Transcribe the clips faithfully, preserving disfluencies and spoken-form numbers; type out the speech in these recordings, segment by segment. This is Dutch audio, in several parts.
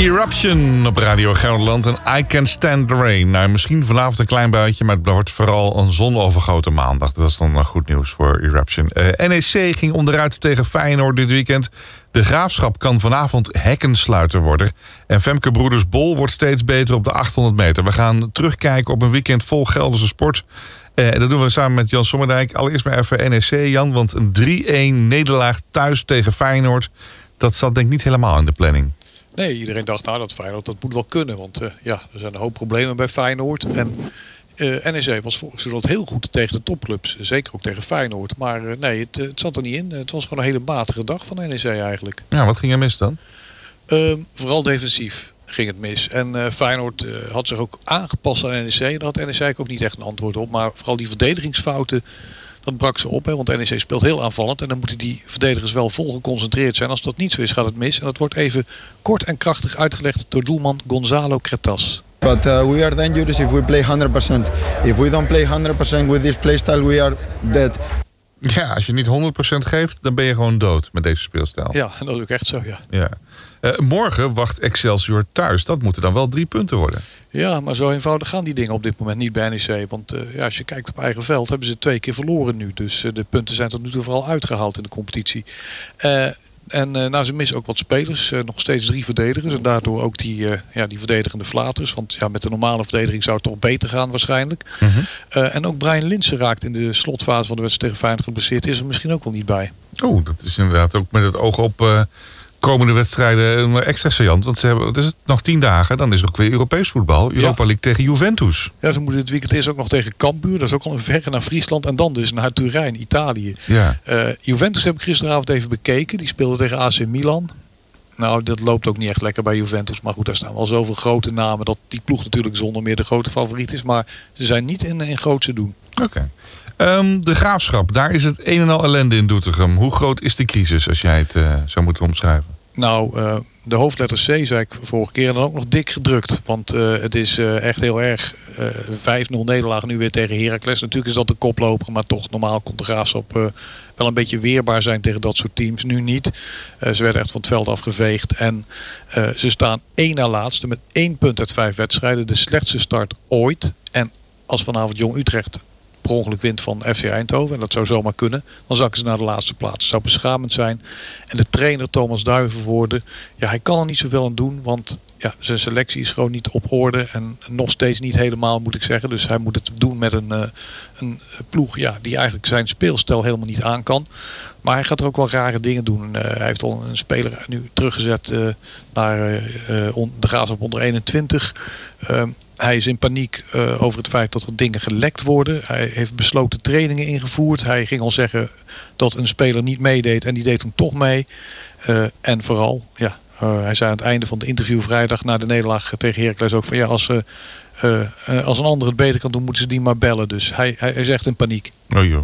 Eruption op Radio Gelderland en I Can't Stand the Rain. Nou, misschien vanavond een klein buitje, maar het wordt vooral een zonovergoten maandag. Dat is dan goed nieuws voor Eruption. Uh, N E C ging onderuit tegen Feyenoord dit weekend. De Graafschap kan vanavond hekkensluiter worden. En Femke Broeders-Bol wordt steeds beter op de achthonderd meter. We gaan terugkijken op een weekend vol Gelderse sport. Uh, dat doen we samen met Jan Sommerdijk. Allereerst maar even N E C, Jan. Want een drie-een nederlaag thuis tegen Feyenoord, dat zat denk ik niet helemaal in de planning. Nee, iedereen dacht nou dat Feyenoord dat moet wel kunnen. Want uh, ja, er zijn een hoop problemen bij Feyenoord. En uh, N E C was volgens mij heel goed tegen de topclubs. Zeker ook tegen Feyenoord. Maar uh, nee, het, het zat er niet in. Het was gewoon een hele matige dag van N E C eigenlijk. Ja, wat ging er mis dan? Uh, vooral defensief ging het mis. En uh, Feyenoord uh, had zich ook aangepast aan N E C. Daar had N E C ook niet echt een antwoord op. Maar vooral die verdedigingsfouten, dat brak ze op. Hè, want N E C speelt heel aanvallend. En dan moeten die verdedigers wel vol geconcentreerd zijn. Als dat niet zo is, gaat het mis. En dat wordt even kort en krachtig uitgelegd door doelman Gonzalo Cretas. But uh, we are dangerous if we play honderd procent. If we don't play honderd procent with this playstyle, we are dead. Ja, als je niet honderd procent geeft, dan ben je gewoon dood met deze speelstijl. Ja, en dat is ook echt zo, ja. ja. Uh, morgen wacht Excelsior thuis. Dat moeten dan wel drie punten worden. Ja, maar zo eenvoudig gaan die dingen op dit moment niet bij N E C. Want uh, ja, als je kijkt op eigen veld, hebben ze twee keer verloren nu. Dus uh, de punten zijn tot nu toe vooral uitgehaald in de competitie. Uh, en uh, nou, ze missen ook wat spelers. Uh, nog steeds drie verdedigers. En daardoor ook die, uh, ja, die verdedigende flaters. Want ja, met de normale verdediging zou het toch beter gaan waarschijnlijk. Mm-hmm. Uh, en ook Brian Linssen raakt in de slotfase van de wedstrijd tegen Feyenoord geblesseerd. Is er misschien ook wel niet bij. Oh, dat is inderdaad ook met het oog op Uh... komende wedstrijden extra saillant. Want ze hebben, het is nog tien dagen, dan is er ook weer Europees voetbal. Europa ja. League tegen Juventus. Ja, ze moeten dit weekend eerst ook nog tegen Cambuur. Dat is ook al een verre naar Friesland. En dan dus naar Turijn, Italië. Ja. Uh, Juventus heb ik gisteravond even bekeken. Die speelde tegen A C Milan. Nou, dat loopt ook niet echt lekker bij Juventus. Maar goed, daar staan wel zoveel grote namen dat die ploeg natuurlijk zonder meer de grote favoriet is. Maar ze zijn niet in, in grootse doen. Oké. Okay. Um, de Graafschap, daar is het een en al ellende in Doetinchem. Hoe groot is de crisis als jij het uh, zou moeten omschrijven? Nou, uh, de hoofdletter C zei ik vorige keer en dan ook nog dik gedrukt. Want uh, het is uh, echt heel erg. Uh, vijf nul nederlaag nu weer tegen Heracles. Natuurlijk is dat de koploper, maar toch normaal kon de Graafschap uh, wel een beetje weerbaar zijn tegen dat soort teams. Nu niet. Uh, ze werden echt van het veld afgeveegd. En uh, ze staan één na laatste met één punt uit vijf wedstrijden. De slechtste start ooit. En als vanavond Jong Utrecht per ongeluk wint van F C Eindhoven, en dat zou zomaar kunnen, dan zakken ze naar de laatste plaats. Dat zou beschamend zijn. En de trainer Thomas Duivenvoorde, ja, hij kan er niet zoveel aan doen, want ja, zijn selectie is gewoon niet op orde en nog steeds niet helemaal, moet ik zeggen. Dus hij moet het doen met een, uh, een ploeg ja, die eigenlijk zijn speelstijl helemaal niet aan kan. Maar hij gaat er ook wel rare dingen doen. Uh, hij heeft al een speler nu teruggezet uh, naar uh, uh, on, de Graafschap onder eenentwintig. Uh, hij is in paniek uh, over het feit dat er dingen gelekt worden. Hij heeft besloten trainingen ingevoerd. Hij ging al zeggen dat een speler niet meedeed en die deed hem toch mee. Uh, en vooral, ja, uh, hij zei aan het einde van de interview vrijdag na de nederlaag tegen Heracles ook van ja, als ze Uh, uh, als een ander het beter kan doen, moeten ze die maar bellen. Dus hij, hij is echt in paniek. Oh joh.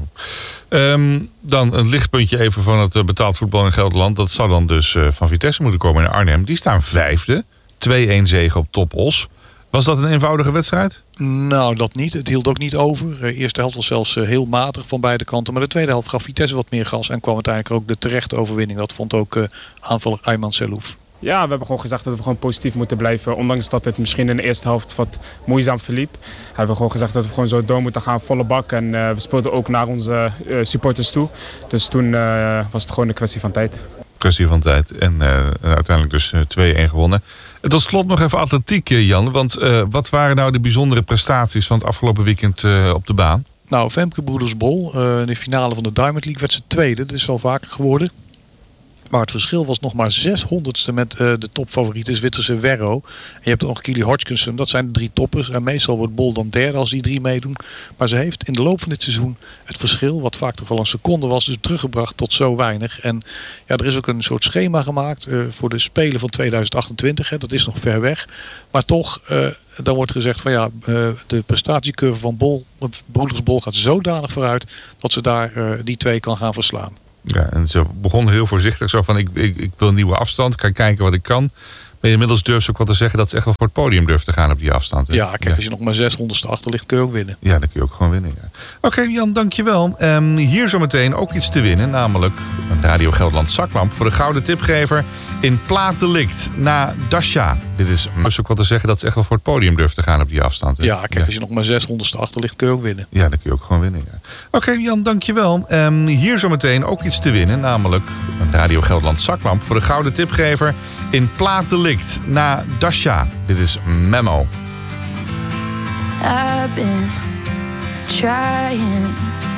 Um, dan een lichtpuntje even van het uh, betaald voetbal in Gelderland. Dat zou dan dus uh, van Vitesse moeten komen in Arnhem. Die staan vijfde. twee-een zege op Top Os. Was dat een eenvoudige wedstrijd? Nou, dat niet. Het hield ook niet over. De eerste helft was zelfs uh, heel matig van beide kanten. Maar de tweede helft gaf Vitesse wat meer gas. En kwam uiteindelijk ook de terechte overwinning. Dat vond ook uh, aanvaller Ayman Selouf. Ja, we hebben gewoon gezegd dat we gewoon positief moeten blijven. Ondanks dat het misschien in de eerste helft wat moeizaam verliep. Hebben we gewoon gezegd dat we gewoon zo door moeten gaan, volle bak. En uh, we speelden ook naar onze uh, supporters toe. Dus toen uh, was het gewoon een kwestie van tijd. Kwestie van tijd. En uh, uiteindelijk dus uh, twee-een gewonnen. En tot slot nog even atletiek, Jan. Want uh, wat waren nou de bijzondere prestaties van het afgelopen weekend uh, op de baan? Nou, Femke Broeders-Bol. Uh, in de finale van de Diamond League werd ze tweede. Dat is wel vaker geworden. Maar het verschil was nog maar zeshonderdste met uh, de topfavoriete Zwitserse Werro. En je hebt nog Kili Hodgkinson, dat zijn de drie toppers. En meestal wordt Bol dan derde als die drie meedoen. Maar ze heeft in de loop van dit seizoen het verschil, wat vaak toch wel een seconde was, dus teruggebracht tot zo weinig. En ja, er is ook een soort schema gemaakt uh, voor de Spelen van tweeduizend achtentwintig. Hè. Dat is nog ver weg. Maar toch, uh, dan wordt gezegd van ja, uh, de prestatiecurve van Bol, Broeders-Bol gaat zodanig vooruit dat ze daar uh, die twee kan gaan verslaan. Ja, en ze begon heel voorzichtig zo van ik, ik, ik wil een nieuwe afstand, ik ga kijken wat ik kan. En inmiddels durf ze ook wat te zeggen dat ze echt wel voor het podium durft te gaan op die afstand. Hè? Ja, kijk, ja. als je nog maar zeshonderdste achter ligt, kun je ook winnen. Ja, dan kun je ook gewoon winnen. Ja. Oké, okay, Jan, dankjewel. Um, hier zometeen ook iets te winnen, namelijk een Radio Gelderland zaklamp voor de gouden tipgever in Plaatdelict na Dasha. Dit is dus ook wat te zeggen dat ze echt wel voor het podium durft te gaan op die afstand. Hè? Ja, kijk, ja. als je nog maar zeshonderdste achter ligt, kun je ook winnen. Ja, dan kun je ook gewoon winnen. Ja. Oké, okay, Jan, dankjewel. Um, hier zometeen ook iets te winnen, namelijk een Radio Gelderland zaklamp voor de gouden tipgever in Plaatdelict na Dasha. Dit is Memo. I've been trying